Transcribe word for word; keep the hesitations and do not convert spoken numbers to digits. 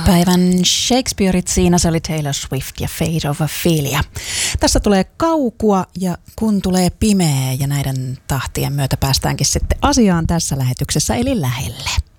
Päivän Shakespeareit, siinä se oli Taylor Swift ja Fate of Ophelia. Tässä tulee kaukua ja kun tulee pimeä ja näiden tahtien myötä päästäänkin sitten asiaan tässä lähetyksessä eli lähelle.